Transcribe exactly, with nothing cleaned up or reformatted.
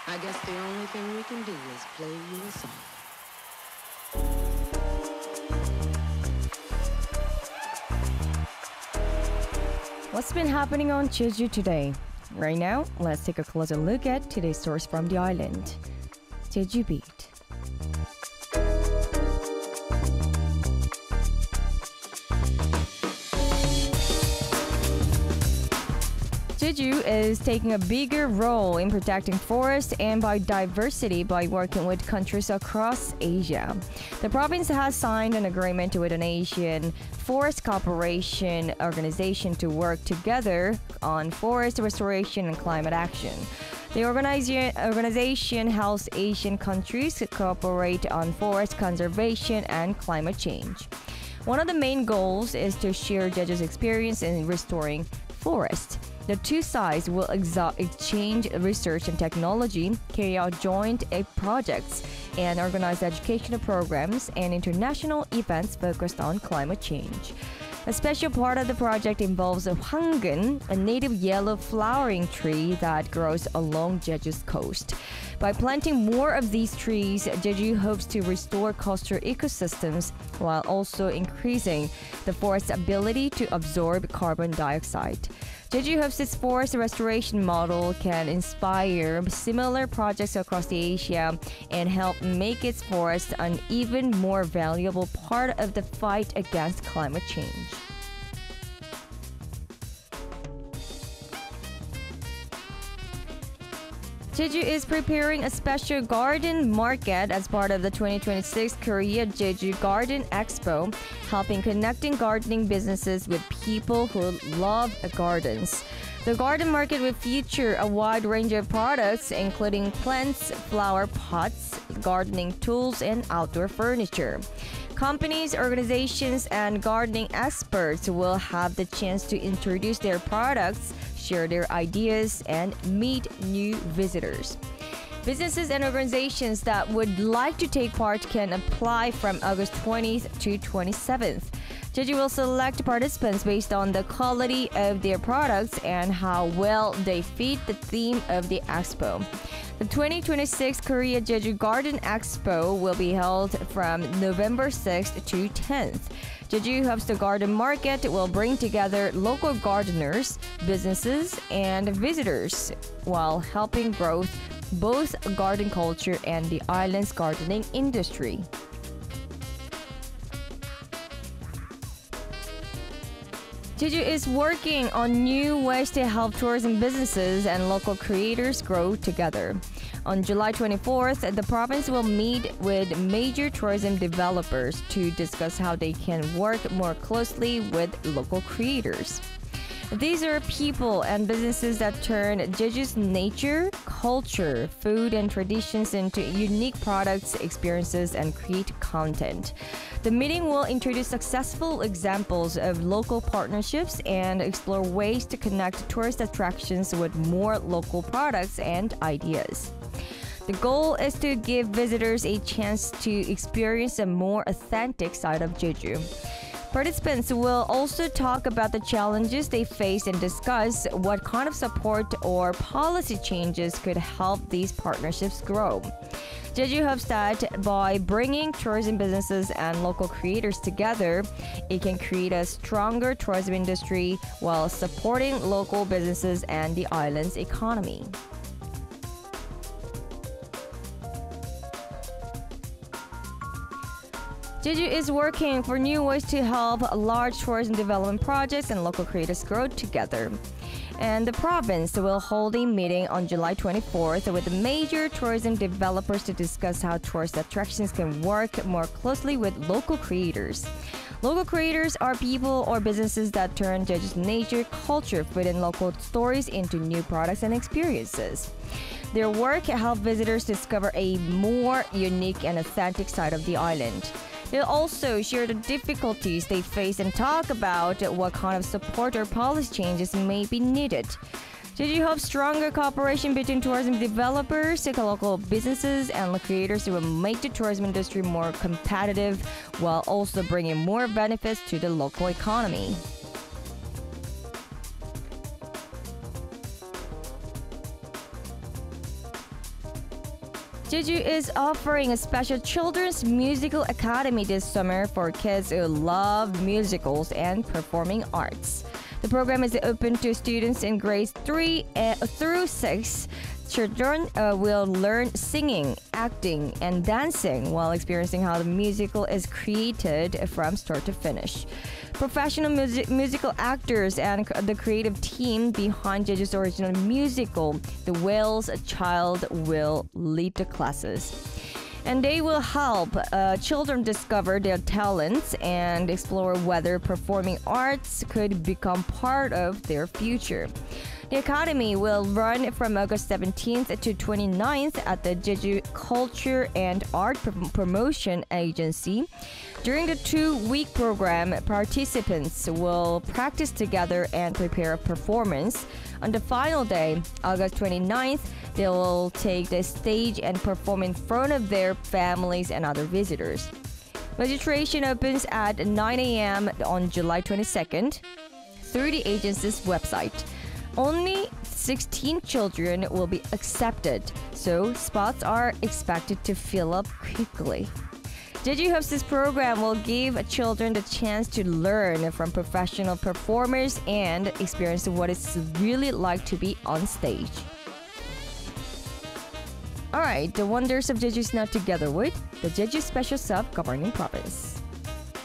I guess the only thing we can do is play you a song. What's been happening on Jeju today? Right now, let's take a closer look at today's source from the island. Jeju Beat. Jeju is taking a bigger role in protecting forests and biodiversity by working with countries across Asia. The province has signed an agreement with an Asian forest cooperation organization to work together on forest restoration and climate action. The organiza- organization helps Asian countries cooperate on forest conservation and climate change. One of the main goals is to share Jeju's experience in restoring forests. The two sides will exo- exchange research and technology, carry out joint projects, and organize educational programs and international events focused on climate change. A special part of the project involves a hwanggeun, a native yellow flowering tree that grows along Jeju's coast. By planting more of these trees, Jeju hopes to restore coastal ecosystems while also increasing the forest's ability to absorb carbon dioxide. Jeju hopes this forest restoration model can inspire similar projects across Asia and help make its forest an even more valuable part of the fight against climate change. Jeju is preparing a special garden market as part of the twenty twenty-six Korea Jeju Garden Expo, helping connecting gardening businesses with people who love gardens. The garden market will feature a wide range of products, including plants, flower pots, gardening tools, and outdoor furniture. Companies, organizations, and gardening experts will have the chance to introduce their products, share their ideas, and meet new visitors. Businesses and organizations that would like to take part can apply from August twentieth to twenty-seventh. Jeju will select participants based on the quality of their products and how well they fit the theme of the expo. The twenty twenty-six Korea Jeju Garden Expo will be held from November sixth to tenth. Jeju hopes the garden market will bring together local gardeners, businesses, and visitors while helping grow both garden culture and the island's gardening industry. Jeju is working on new ways to help tourism businesses and local creators grow together. On July twenty-fourth, the province will meet with major tourism developers to discuss how they can work more closely with local creators. These are people and businesses that turn Jeju's nature, culture, food, and traditions into unique products, experiences, and create content. The meeting will introduce successful examples of local partnerships and explore ways to connect tourist attractions with more local products and ideas. The goal is to give visitors a chance to experience a more authentic side of Jeju. Participants will also talk about the challenges they face and discuss what kind of support or policy changes could help these partnerships grow. Jeju hopes that by bringing tourism businesses and local creators together, it can create a stronger tourism industry while supporting local businesses and the island's economy. Jeju is working for new ways to help large tourism development projects and local creators grow together. And the province will hold a meeting on July twenty-fourth with major tourism developers to discuss how tourist attractions can work more closely with local creators. Local creators are people or businesses that turn Jeju's nature, culture, food, and local stories into new products and experiences. Their work helps visitors discover a more unique and authentic side of the island. They'll also share the difficulties they face and talk about what kind of support or policy changes may be needed. Jeju hopes stronger cooperation between tourism developers, local businesses, and creators will make the tourism industry more competitive while also bringing more benefits to the local economy. Jeju is offering a special children's musical academy this summer for kids who love musicals and performing arts. The program is open to students in grades three uh, through six. Children uh, will learn singing, acting, and dancing while experiencing how the musical is created from start to finish. Professional music- musical actors and c- the creative team behind Jeju's original musical, The Whale's Child, will lead the classes. And they will help uh, children discover their talents and explore whether performing arts could become part of their future. The Academy will run from August seventeenth to twenty-ninth at the Jeju Culture and Art Prom- Promotion Agency. During the two-week program, participants will practice together and prepare a performance. On the final day, August twenty-ninth, they will take the stage and perform in front of their families and other visitors. Registration opens at nine a.m. on July twenty-second through the agency's website. Only sixteen children will be accepted, so spots are expected to fill up quickly. Jeju hopes this program will give children the chance to learn from professional performers and experience what it's really like to be on stage. Alright, the wonders of Jeju is now together with the Jeju Special Self-Governing Province.